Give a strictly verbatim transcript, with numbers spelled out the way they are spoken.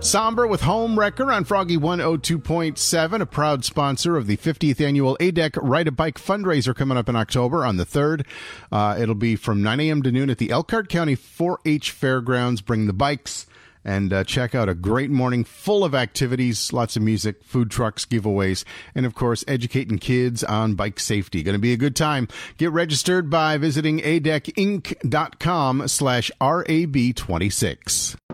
Somber with Home Wrecker on Froggy one oh two point seven, a proud sponsor of the fiftieth annual A D E C Ride a Bike fundraiser coming up in October on the third. Uh, it'll be from nine a.m. to noon at the Elkhart County four H Fairgrounds. Bring the bikes and uh, check out a great morning full of activities, lots of music, food trucks, giveaways, and, of course, educating kids on bike safety. Going to be a good time. Get registered by visiting a d e c inc dot com slash R A B twenty-six.